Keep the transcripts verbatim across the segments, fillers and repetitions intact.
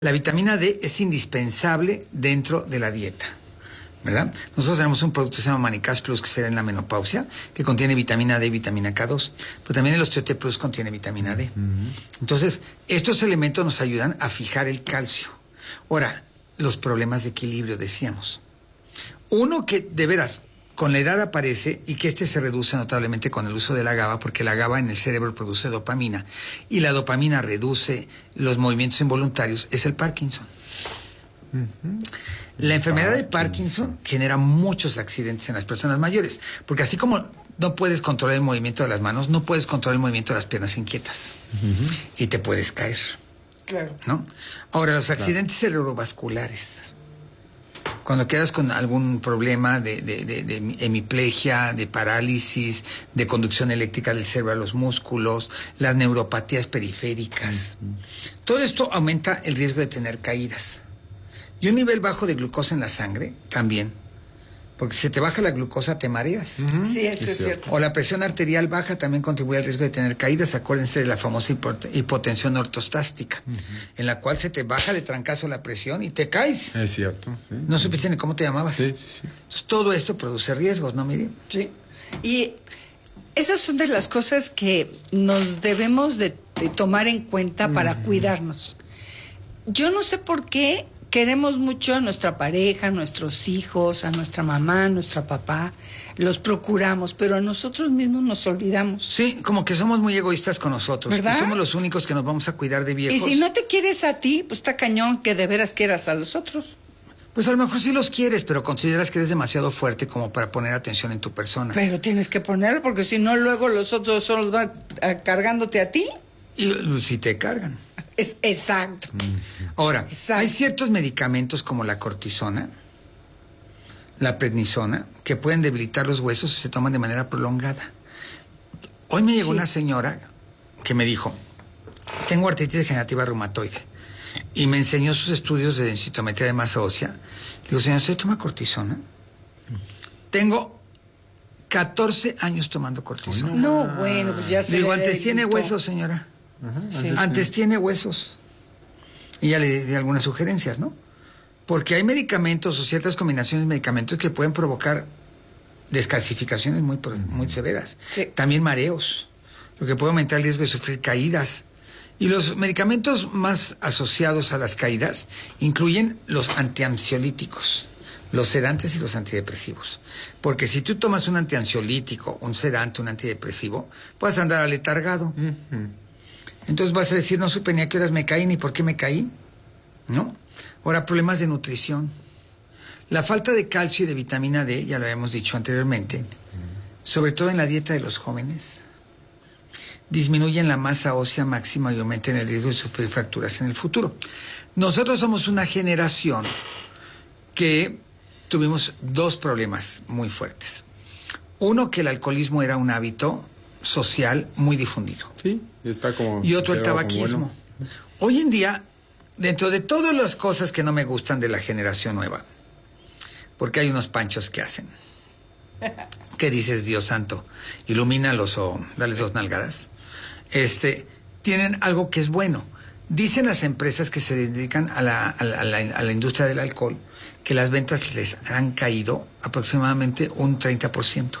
La vitamina D es indispensable dentro de la dieta, ¿verdad? Nosotros tenemos un producto que se llama Manicas Plus, que se da en la menopausia, que contiene vitamina D y vitamina K dos, pero también el Osteote Plus contiene vitamina D. Uh-huh. Entonces, estos elementos nos ayudan a fijar el calcio. Ahora, los problemas de equilibrio, decíamos. Uno que, de veras, con la edad aparece y que este se reduce notablemente con el uso de la GABA, porque la GABA en el cerebro produce dopamina y la dopamina reduce los movimientos involuntarios, es el Parkinson. Uh-huh. La enfermedad de Parkinson genera muchos accidentes en las personas mayores, porque así como no puedes controlar el movimiento de las manos, no puedes controlar el movimiento de las piernas inquietas. Uh-huh. Y te puedes caer. Claro. ¿No? Ahora, los accidentes claro. cerebrovasculares. Cuando quedas con algún problema de, de, de, de hemiplegia, de parálisis, de conducción eléctrica del cerebro a los músculos, las neuropatías periféricas. Uh-huh. Todo esto aumenta el riesgo de tener caídas. Y un nivel bajo de glucosa en la sangre también. Porque si te baja la glucosa te mareas. Uh-huh. Sí, eso es cierto. O la presión arterial baja también contribuye al riesgo de tener caídas. Acuérdense de la famosa hipotensión ortostástica, uh-huh. en la cual se te baja de trancazo la presión y te caes. Es cierto. Sí. No supiste ni cómo te llamabas. Sí, sí, sí. Entonces, todo esto produce riesgos, ¿no, Miriam? Sí. Y esas son de las cosas que nos debemos de, de tomar en cuenta uh-huh. para cuidarnos. Yo no sé por qué queremos mucho a nuestra pareja, a nuestros hijos, a nuestra mamá, a nuestro papá, los procuramos, pero a nosotros mismos nos olvidamos. Sí, como que somos muy egoístas con nosotros, ¿verdad? Y somos los únicos que nos vamos a cuidar de viejos. Y si no te quieres a ti, pues está cañón que de veras quieras a los otros. Pues a lo mejor sí los quieres, pero consideras que eres demasiado fuerte como para poner atención en tu persona. Pero tienes que ponerlo, porque si no, luego los otros solo van cargándote a ti. Y si te cargan. Es, exacto. Ahora, exacto. Hay ciertos medicamentos como la cortisona, la prednisona, que pueden debilitar los huesos si se toman de manera prolongada. Hoy me llegó sí. una señora que me dijo, tengo artritis degenerativa reumatoide, y me enseñó sus estudios de densitometría de masa ósea. Le digo, señor, ¿usted toma cortisona? Tengo catorce años tomando cortisona. No, bueno, pues ya se le digo, antes tiene huesos, señora. Ajá, sí. antes, antes sí. tiene huesos. Y ya le di algunas sugerencias, ¿no? Porque hay medicamentos o ciertas combinaciones de medicamentos que pueden provocar descalcificaciones muy, muy severas. Sí. También mareos, lo que puede aumentar el riesgo de sufrir caídas. Y los medicamentos más asociados a las caídas incluyen los antiansiolíticos, los sedantes y los antidepresivos. Porque si tú tomas un antiansiolítico, un sedante, un antidepresivo, puedes andar aletargado. Uh-huh. Entonces vas a decir, no supe ni a qué horas me caí ni por qué me caí, ¿no? Ahora, problemas de nutrición. La falta de calcio y de vitamina D, ya lo habíamos dicho anteriormente, sobre todo en la dieta de los jóvenes, disminuyen la masa ósea máxima y aumentan el riesgo de sufrir fracturas en el futuro. Nosotros somos una generación que tuvimos dos problemas muy fuertes. Uno, que el alcoholismo era un hábito social muy difundido. Sí, está como... Y otro, el tabaquismo. Bueno. Hoy en día, dentro de todas las cosas que no me gustan de la generación nueva, porque hay unos panchos que hacen, ¿qué dices, Dios santo? Ilumínalos o dales dos nalgadas. Este, tienen algo que es bueno. Dicen las empresas que se dedican a la, a la, a la, a la industria del alcohol que las ventas les han caído aproximadamente un treinta por ciento.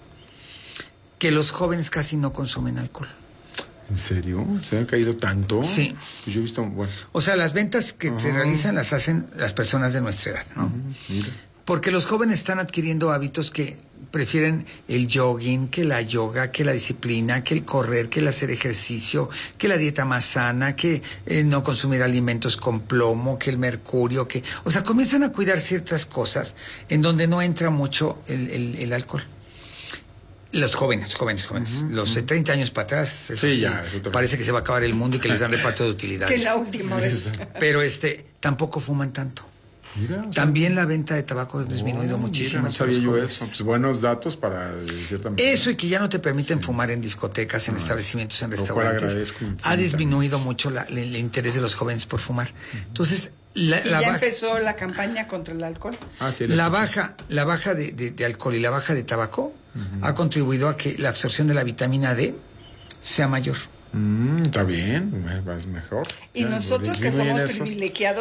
Que los jóvenes casi no consumen alcohol. ¿En serio? ¿Se han caído tanto? Sí. Pues yo he visto, bueno. O sea, las ventas que uh-huh. se realizan las hacen las personas de nuestra edad, ¿no? Uh-huh. Mira. Porque los jóvenes están adquiriendo hábitos que prefieren el jogging, que la yoga, que la disciplina, que el correr, que el hacer ejercicio, que la dieta más sana, que eh, no consumir alimentos con plomo, que el mercurio, que... O sea, comienzan a cuidar ciertas cosas en donde no entra mucho el, el, el alcohol. Los jóvenes, jóvenes, jóvenes. Uh-huh. Los de treinta años para atrás, eso sí, sí ya, eso parece que se va a acabar el mundo y que les dan reparto de utilidades. Que es la última vez. Pero este, tampoco fuman tanto. Mira, o sea, también la venta de tabaco ha disminuido oh, muchísimo. Mira, no sabía yo eso. Pues buenos datos para cierta manera. Eso y que ya no te permiten sí. fumar en discotecas, en no, establecimientos, en restaurantes. Ha disminuido mucho la, el, el interés de los jóvenes por fumar. Uh-huh. Entonces, la, ¿Y la ya baja, empezó la campaña contra el alcohol? Ah, sí, la baja, la baja de, de, de alcohol y la baja de tabaco uh-huh. ha contribuido a que la absorción de la vitamina D sea mayor. Mm, está bien, es mejor. Y Ya, nosotros que disminuyen somos esos. privilegiados